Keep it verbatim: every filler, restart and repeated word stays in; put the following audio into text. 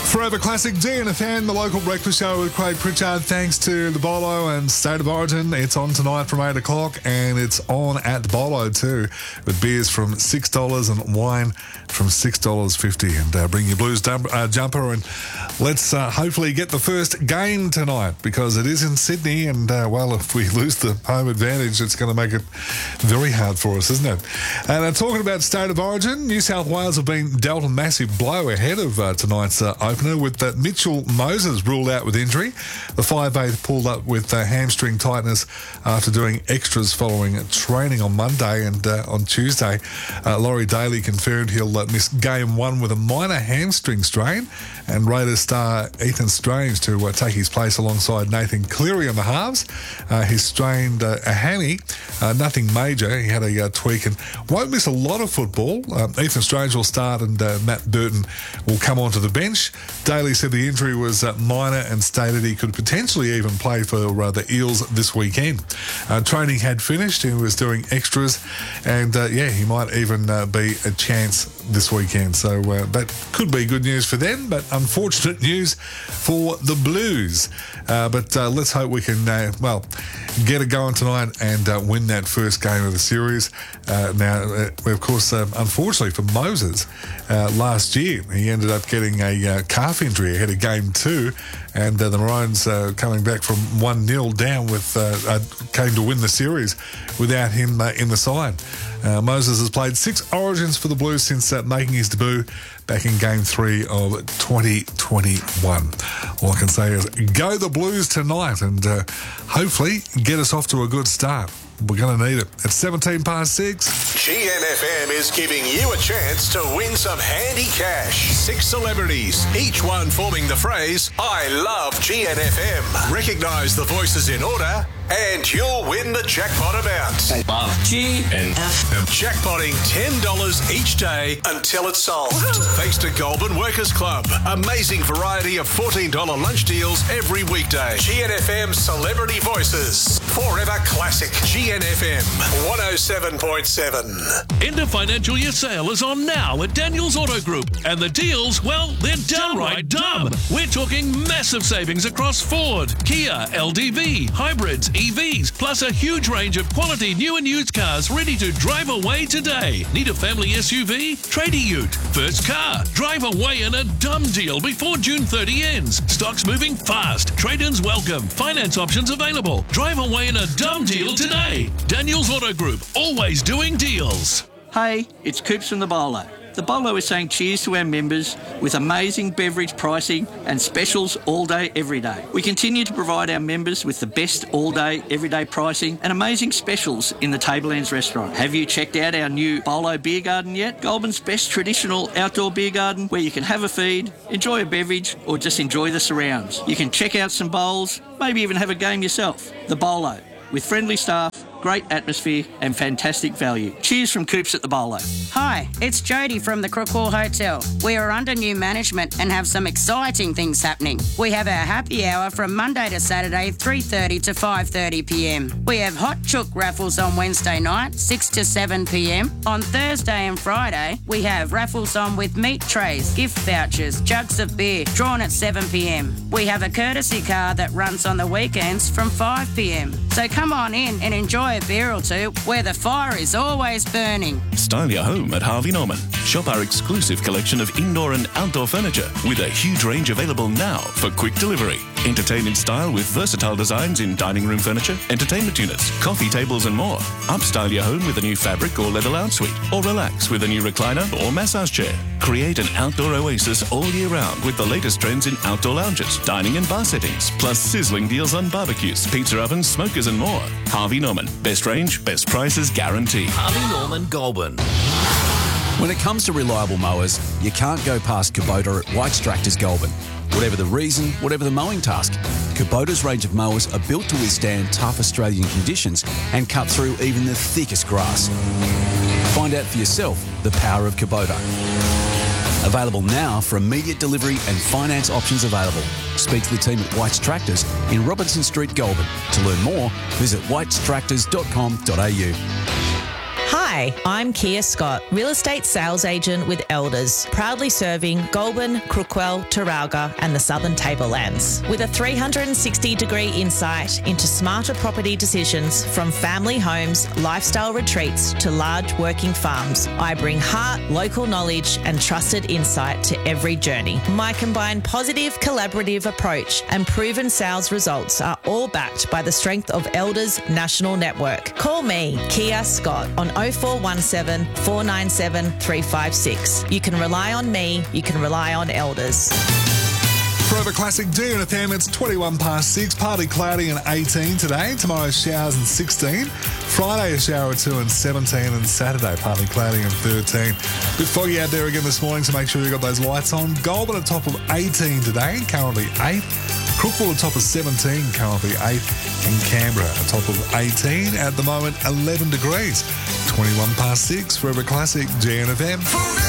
Forever Classic D N F N, the local breakfast show with Craig Pritchard. Thanks to the Bolo and State of Origin. It's on tonight from eight o'clock and it's on at the Bolo too, with beers from six dollars and wine from six dollars fifty. And uh, bring your Blues dump, uh, jumper and let's uh, hopefully get the first game tonight, because it is in Sydney and, uh, well, if we lose the home advantage, it's going to make it very hard for us, isn't it? And uh, talking about State of Origin, New South Wales have been dealt a massive blow ahead of uh, tonight's uh, opener, with uh, Mitchell Moses ruled out with injury. The five eighth pulled up with uh, hamstring tightness after doing extras following training on Monday, and uh, on Tuesday, uh, Laurie Daly confirmed he'll uh, miss game one with a minor hamstring strain, and Raiders star Ethan Strange to uh, take his place alongside Nathan Cleary on the halves. Uh, he strained uh, a hammy, uh, nothing major. He had a uh, tweak and won't miss a lot of football. Um, Ethan Strange will start and uh, Matt Burton will come onto the bench. Daly said the injury was uh, minor and stated he could potentially even play for uh, the Eels this weekend. Uh, training had finished. He was doing extras, and uh, yeah, he might even uh, be a chance this weekend. So uh, that could be good news for them, but unfortunate news for the Blues. Uh, but uh, let's hope we can, uh, well, get it going tonight and uh, win that first game of the series. Uh, now, uh, of course, uh, unfortunately for Moses, uh, last year he ended up getting a uh, calf injury ahead of game two, and uh, the Maroons uh, coming back from one nil down with uh, uh, came to win the series without him uh, in the side. Uh, Moses has played six Origins for the Blues since uh, making his debut back in Game three of twenty twenty-one. All I can say is go the Blues tonight and uh, hopefully get us off to a good start. We're going to need it. It's seventeen past six. G N F M is giving you a chance to win some handy cash. Six celebrities, each one forming the phrase, I love G N F M. Recognise the voices in order and you'll win the jackpot amount. I love G N F M. Jackpotting ten dollars each day until it's solved. Thanks to Goulburn Workers Club. Amazing variety of fourteen dollars lunch deals every weekday. G N F M Celebrity Voices. Forever Classic. G N F M one oh seven point seven. End of financial year sale is on now at Daniels Auto Group. And the deals, well, they're downright dumb. We're talking massive savings across Ford, Kia, L D V, hybrids, E Vs, plus a huge range of quality new and used cars ready to drive away today. Need a family S U V? Trade a ute. First car. Drive away in a dumb deal before June thirtieth ends. Stock's moving fast. Trade-ins welcome. Finance options available. Drive away in a dumb deal today. Daniels Auto Group, always doing deals. Hey, it's Coops from the Bolo. The Bolo is saying cheers to our members with amazing beverage pricing and specials all day, every day. We continue to provide our members with the best all day, everyday pricing and amazing specials in the Tablelands restaurant. Have you checked out our new Bolo Beer Garden yet? Goulburn's best traditional outdoor beer garden where you can have a feed, enjoy a beverage or just enjoy the surrounds. You can check out some bowls, maybe even have a game yourself. The Bolo, with friendly staff, great atmosphere and fantastic value. Cheers from Coops at the Bolo. Hi, it's Jody from the Crookall Hotel. We are under new management and have some exciting things happening. We have our happy hour from Monday to Saturday, three thirty to five thirty p m. We have hot chook raffles on Wednesday night, six to seven p m. On Thursday and Friday, we have raffles on with meat trays, gift vouchers, jugs of beer, drawn at seven p m. We have a courtesy car that runs on the weekends from five p m. So come on in and enjoy a beer or two where the fire is always burning. Style your home at Harvey Norman. Shop our exclusive collection of indoor and outdoor furniture with a huge range available now for quick delivery. Entertain in style with versatile designs in dining room furniture, entertainment units, coffee tables and more. Upstyle your home with a new fabric or leather lounge suite, or relax with a new recliner or massage chair. Create an outdoor oasis all year round with the latest trends in outdoor lounges, dining and bar settings, plus sizzling deals on barbecues, pizza ovens, smokers and more. Harvey Norman. Best range, best prices guaranteed. Harvey Norman Goulburn. When it comes to reliable mowers, you can't go past Kubota at White's Tractors Goulburn. Whatever the reason, whatever the mowing task, Kubota's range of mowers are built to withstand tough Australian conditions and cut through even the thickest grass. Find out for yourself the power of Kubota. Available now for immediate delivery and finance options available. Speak to the team at White's Tractors in Robinson Street, Goulburn. To learn more, visit whites tractors dot com dot a u. Hi, G'day, I'm Kia Scott, real estate sales agent with Elders, proudly serving Goulburn, Crookwell, Taralga and the Southern Tablelands. With a three hundred sixty degree insight into smarter property decisions from family homes, lifestyle retreats to large working farms, I bring heart, local knowledge and trusted insight to every journey. My combined positive, collaborative approach and proven sales results are all backed by the strength of Elders National Network. Call me, Kia Scott, on oh four one seven, four nine seven, three five six. You can rely on me, you can rely on Elders. Forever Classic G N F M, it's twenty-one past six, partly cloudy and eighteen today. Tomorrow showers and sixteen. Friday a shower or two and seventeen, and Saturday partly cloudy and thirteen. Bit foggy out there again this morning, so make sure you've got those lights on. Goulburn at top of eighteen today, currently eight. Crookwell at top of seventeen, currently eight. And Canberra at top of eighteen, at the moment eleven degrees. twenty-one past six, Forever Classic G N F M.